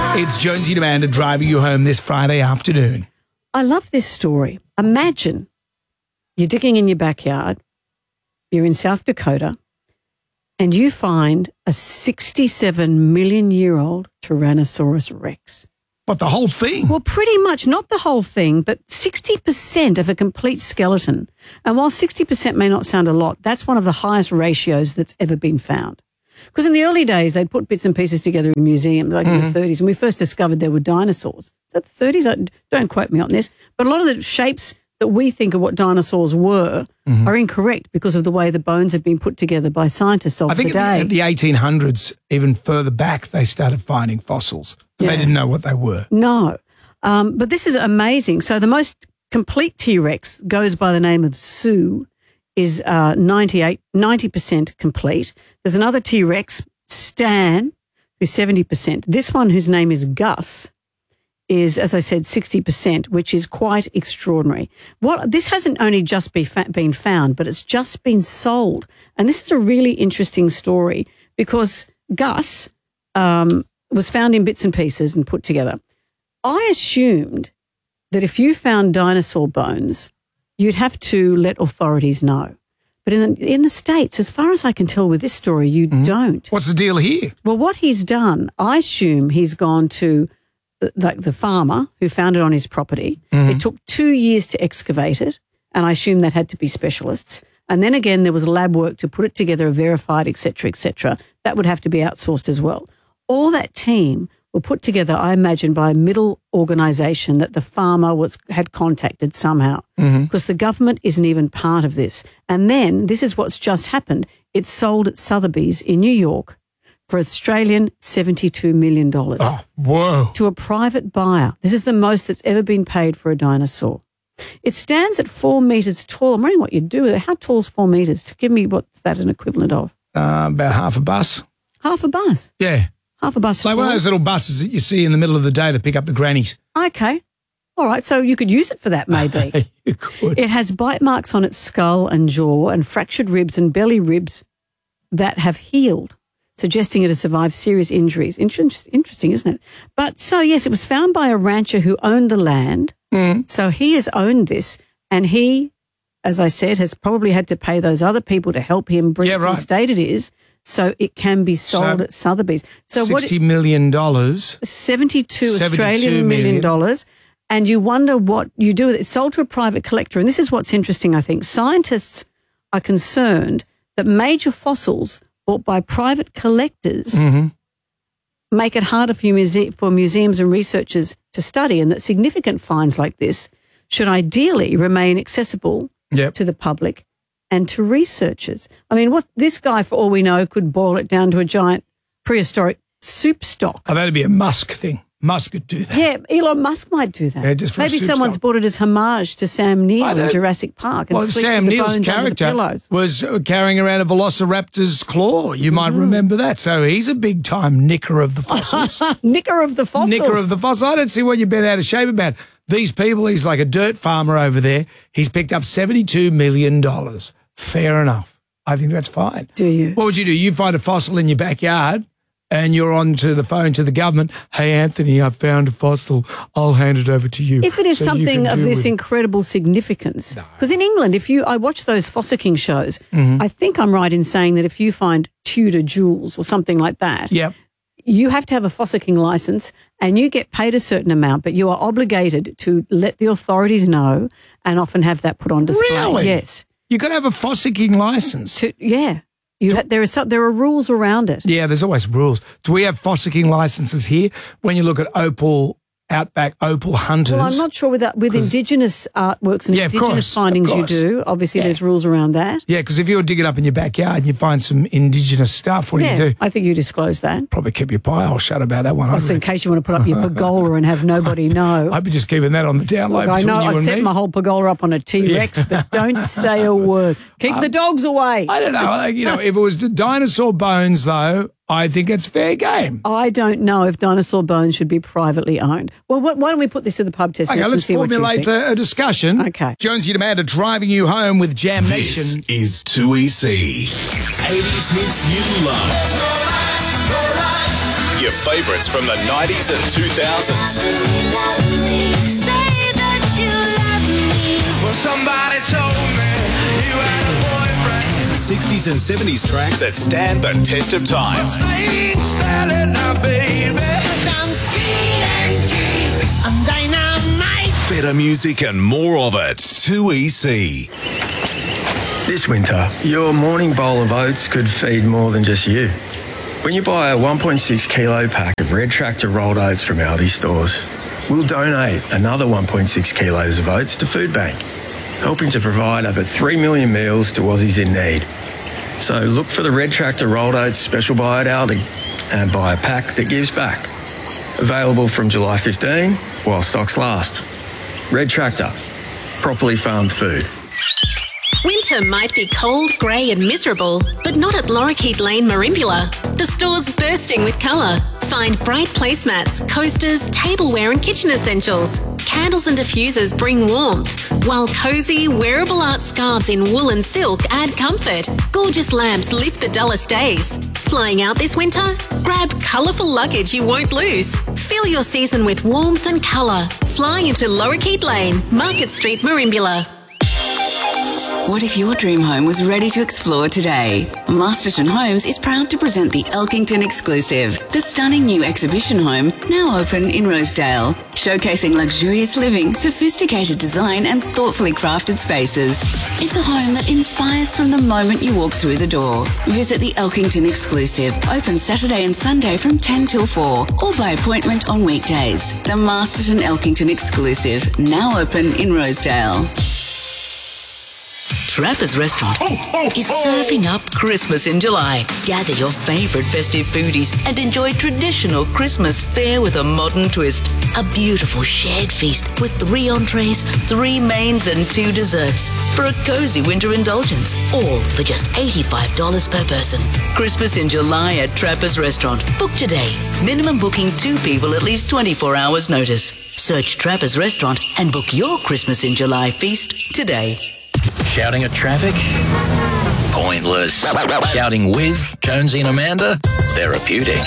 It's Jonesy and Amanda driving you home this Friday afternoon. I love this story. Imagine you're digging in your backyard, you're in South Dakota, and you find a 67-million-year-old Tyrannosaurus Rex. But the whole thing? Well, pretty much, not the whole thing, but 60% of a complete skeleton. And while 60% may not sound a lot, that's one of the highest ratios that's ever been found. Because in the early days, they'd put bits and pieces together in museums, like in the 30s, and we first discovered there were dinosaurs. Is that the 30s? Don't quote me on this. But a lot of the shapes that we think of what dinosaurs were are incorrect because of the way the bones have been put together by scientists of the day. I think in the 1800s, even further back, they started finding fossils. But they didn't know what they were. No. But this is amazing. So the most complete T-Rex goes by the name of Sue, is 90% complete. There's another T-Rex, Stan, who's 70%. This one, whose name is Gus, is, as I said, 60%, which is quite extraordinary. This hasn't only just been found, but it's just been sold. And this is a really interesting story because Gus was found in bits and pieces and put together. I assumed that if you found dinosaur bones, you'd have to let authorities know. But in the States, as far as I can tell with this story, you don't. What's the deal here? Well, what he's done, I assume he's gone to the farmer who found it on his property. It took 2 years to excavate it, and I assume that had to be specialists. And then again, there was lab work to put it together, verified, et cetera, et cetera. That would have to be outsourced as well. All that team were put together, I imagine, by a middle organisation that the farmer had contacted somehow, because the government isn't even part of this. And then, this is what's just happened, it's sold at Sotheby's in New York for Australian $72 million. Oh, whoa. To a private buyer. This is the most that's ever been paid for a dinosaur. It stands at 4 metres tall. I'm wondering what you'd do with it. How tall is 4 metres? To give me what's that an equivalent of? About half a bus. Half a bus? Yeah. Half a bus. Like one of those little buses that you see in the middle of the day that pick up the grannies. Okay. All right. So you could use it for that, maybe. You could. It has bite marks on its skull and jaw and fractured ribs and belly ribs that have healed, suggesting it has survived serious injuries. Interesting, isn't it? But so, yes, it was found by a rancher who owned the land. So he has owned this, and he, as I said, has probably had to pay those other people to help him bring it to the state it is. So it can be sold at Sotheby's. So $60 million. $72 Australian million. And you wonder what you do with it. It's sold to a private collector. And this is what's interesting, I think. Scientists are concerned that major fossils bought by private collectors make it harder for museums and researchers to study, and that significant finds like this should ideally remain accessible to the public and to researchers. I mean, what this guy, for all we know, could boil it down to a giant prehistoric soup stock. Oh, that'd be a Musk thing. Musk could do that. Yeah, Elon Musk might do that. Yeah, just for maybe someone's bought it as homage to Sam Neill in Jurassic Park. And Sam Neill's character was carrying around a velociraptor's claw. You might remember that. So he's a big-time nicker of the fossils. Nicker of the fossils. Nicker of the fossils. I don't see what you've been out of shape about. These people, he's like a dirt farmer over there. He's picked up $72 million. Fair enough. I think that's fine. Do you? What would you do? You find a fossil in your backyard and you're on to the phone to the government. Hey, Anthony, I found a fossil. I'll hand it over to you. If it is something of this incredible significance. Because in England, I watch those fossicking shows, I think I'm right in saying that if you find Tudor jewels or something like that, you have to have a fossicking license and you get paid a certain amount, but you are obligated to let the authorities know and often have that put on display. Really? Yes. You got to have a fossicking license. There are rules around it. Yeah, there's always rules. Do we have fossicking licenses here? When you look at outback opal hunters. Well, I'm not sure with Indigenous artworks and Indigenous findings you do. Obviously, there's rules around that. Yeah, because if you're digging up in your backyard and you find some Indigenous stuff, what do you do? I think you disclose that. Probably keep your pie hole shut about that one. Also, in case you want to put up your pergola and have nobody know. I'd be just keeping that on the down low between you and me. I know, I set my whole pergola up on a T-Rex, but don't say a word. Keep the dogs away. I don't know. If it was dinosaur bones, though, I think it's fair game. I don't know if dinosaur bones should be privately owned. Well, why don't we put this to the pub test? Okay, let's formulate a discussion. Okay. Jonesy and Amanda driving you home with Jam Nation. This is 2EC. 80s hits you love. Your your favourites from the 90s and 2000s. Well, somebody told me you had a boyfriend. 60s and 70s tracks that stand the test of time. Ain't selling now, baby. I'm dynamite. Better music and more of it. 2EC. This winter, your morning bowl of oats could feed more than just you. When you buy a 1.6 kilo pack of Red Tractor rolled oats from Aldi stores, we'll donate another 1.6 kilos of oats to Food Bank, helping to provide over 3 million meals to Aussies in need. So look for the Red Tractor rolled oats special buy at Aldi and buy a pack that gives back. Available from July 15 while stocks last. Red Tractor, properly farmed food. Winter might be cold, grey and miserable, but not at Lorikeet Lane, Merimbula. The store's bursting with colour. Find bright placemats, coasters, tableware and kitchen essentials. Candles and diffusers bring warmth, while cosy, wearable art scarves in wool and silk add comfort. Gorgeous lamps lift the dullest days. Flying out this winter? Grab colourful luggage you won't lose. Fill your season with warmth and colour. Fly into Lorikeet Lane, Market Street, Merimbula. What if your dream home was ready to explore today? Masterton Homes is proud to present the Elkington Exclusive, the stunning new exhibition home now open in Rosedale, showcasing luxurious living, sophisticated design and thoughtfully crafted spaces. It's a home that inspires from the moment you walk through the door. Visit the Elkington Exclusive, open Saturday and Sunday from 10 till 4 or by appointment on weekdays. The Masterton Elkington Exclusive, now open in Rosedale. Trappers Restaurant is serving up Christmas in July. Gather your favourite festive foodies and enjoy traditional Christmas fare with a modern twist. A beautiful shared feast with 3 entrees, 3 mains and 2 desserts for a cosy winter indulgence, all for just $85 per person. Christmas in July at Trappers Restaurant. Book today. Minimum booking 2 people at least 24 hours notice. Search Trappers Restaurant and book your Christmas in July feast today. Shouting at traffic? Pointless. Shouting with Jonesy and Amanda? Therapeutic.